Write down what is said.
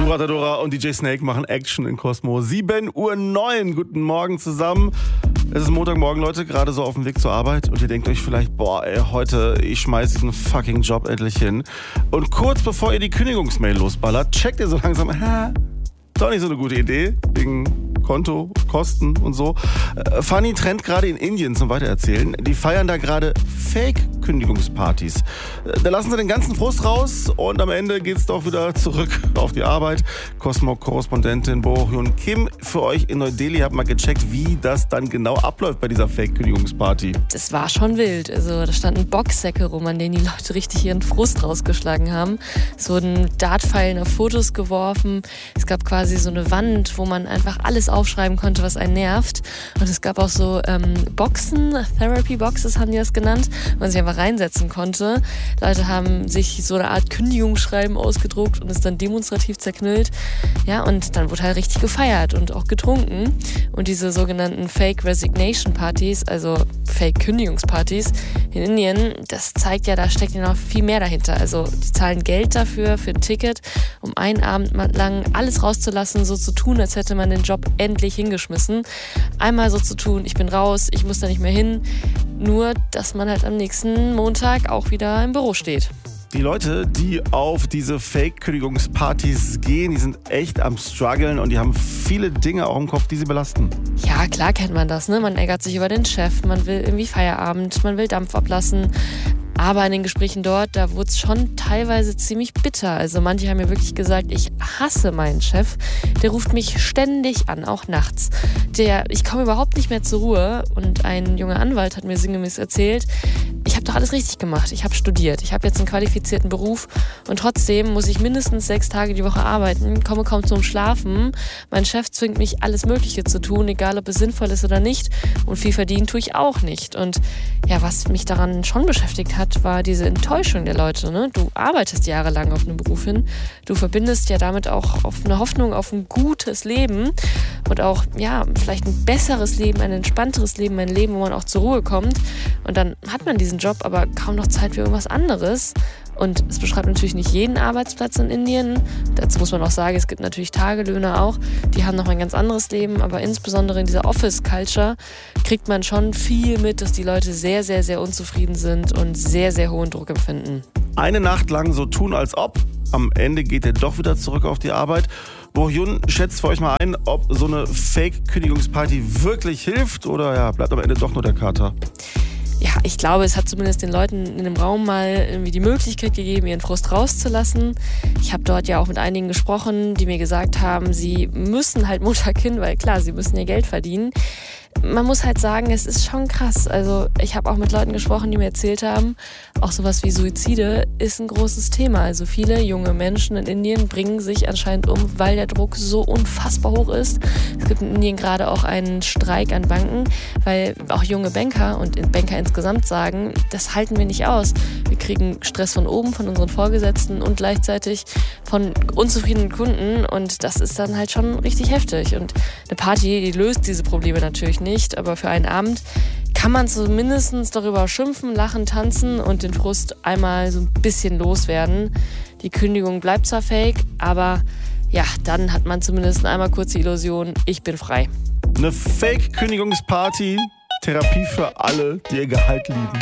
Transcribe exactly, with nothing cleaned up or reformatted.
Dora Dora und D J Snake machen Action in Cosmo. sieben Uhr neun. Guten Morgen zusammen. Es ist Montagmorgen, Leute, gerade so auf dem Weg zur Arbeit. Und ihr denkt euch vielleicht, boah, ey, heute, ich schmeiß diesen fucking Job endlich hin. Und kurz bevor ihr die Kündigungsmail losballert, checkt ihr so langsam, hä, doch nicht so eine gute Idee, wegen Konto, Kosten und so. Äh, funny Trend gerade in Indien zum Weitererzählen. Die feiern da gerade Fake-Kündigungspartys. Äh, da lassen sie den ganzen Frust raus und am Ende geht's doch wieder zurück auf die Arbeit. Cosmo-Korrespondentin Bo Hyun Kim für euch in Neu-Delhi hat mal gecheckt, wie das dann genau abläuft bei dieser Fake-Kündigungsparty. Das war schon wild. Also da standen Boxsäcke rum, an denen die Leute richtig ihren Frust rausgeschlagen haben. Es wurden Dartpfeilen auf Fotos geworfen. Es gab quasi so eine Wand, wo man einfach alles aufschreiben konnte, was einen nervt. Und es gab auch so ähm, Boxen, Therapy-Boxes haben die das genannt, wo man sich einfach reinsetzen konnte. Leute haben sich so eine Art Kündigungsschreiben ausgedruckt und es dann demonstrativ zerknüllt. Ja, und dann wurde halt richtig gefeiert und auch getrunken. Und diese sogenannten Fake Resignation Partys, also Fake Kündigungspartys in Indien, das zeigt ja, da steckt ja noch viel mehr dahinter. Also die zahlen Geld dafür, für ein Ticket, um einen Abend lang alles rauszulassen, so zu tun, als hätte man den Job endlich hingeschmissen. Einmal so zu tun, ich bin raus, ich muss da nicht mehr hin. Nur, dass man halt am nächsten Montag auch wieder im Büro steht. Die Leute, die auf diese Fake-Kündigungspartys gehen, die sind echt am struggeln und die haben viele Dinge auch im Kopf, die sie belasten. Ja, klar kennt man das, ne? Man ärgert sich über den Chef, man will irgendwie Feierabend, man will Dampf ablassen. Aber in den Gesprächen dort, da wurde es schon teilweise ziemlich bitter. Also manche haben mir wirklich gesagt, ich hasse meinen Chef. Der ruft mich ständig an, auch nachts. Der, ich komme überhaupt nicht mehr zur Ruhe. Und ein junger Anwalt hat mir sinngemäß erzählt, ich habe doch alles richtig gemacht. Ich habe studiert. Ich habe jetzt einen qualifizierten Beruf. Und trotzdem muss ich mindestens sechs Tage die Woche arbeiten, komme kaum zum Schlafen. Mein Chef zwingt mich, alles Mögliche zu tun, egal ob es sinnvoll ist oder nicht. Und viel verdienen tue ich auch nicht. Und ja, was mich daran schon beschäftigt hat, war diese Enttäuschung der Leute. Ne? Du arbeitest jahrelang auf einen Beruf hin. Du verbindest ja damit auch auf eine Hoffnung auf ein gutes Leben und auch, ja, vielleicht ein besseres Leben, ein entspannteres Leben, ein Leben, wo man auch zur Ruhe kommt. Und dann hat man diesen Job, aber kaum noch Zeit für irgendwas anderes. Und es beschreibt natürlich nicht jeden Arbeitsplatz in Indien. Dazu muss man auch sagen, es gibt natürlich Tagelöhner auch. Die haben noch ein ganz anderes Leben. Aber insbesondere in dieser Office-Culture kriegt man schon viel mit, dass die Leute sehr, sehr, sehr unzufrieden sind und sehr, sehr hohen Druck empfinden. Eine Nacht lang so tun, als ob. Am Ende geht er doch wieder zurück auf die Arbeit. Bo Hyun, schätzt für euch mal ein, ob so eine Fake-Kündigungsparty wirklich hilft oder ja, bleibt am Ende doch nur der Kater? Ja, ich glaube, es hat zumindest den Leuten in dem Raum mal irgendwie die Möglichkeit gegeben, ihren Frust rauszulassen. Ich habe dort ja auch mit einigen gesprochen, die mir gesagt haben, sie müssen halt Montag hin, weil klar, sie müssen ihr Geld verdienen. Man muss halt sagen, es ist schon krass. Also ich habe auch mit Leuten gesprochen, die mir erzählt haben, auch sowas wie Suizide ist ein großes Thema. Also viele junge Menschen in Indien bringen sich anscheinend um, weil der Druck so unfassbar hoch ist. Es gibt in Indien gerade auch einen Streik an Banken, weil auch junge Banker und Banker insgesamt sagen, das halten wir nicht aus. Wir kriegen Stress von oben, von unseren Vorgesetzten und gleichzeitig von unzufriedenen Kunden und das ist dann halt schon richtig heftig. Und eine Party, die löst diese Probleme natürlich nicht, aber für einen Abend kann man zumindest darüber schimpfen, lachen, tanzen und den Frust einmal so ein bisschen loswerden. Die Kündigung bleibt zwar fake, aber ja, dann hat man zumindest einmal kurz die Illusion, ich bin frei. Eine Fake-Kündigungsparty, Therapie für alle, die ihr Gehalt lieben.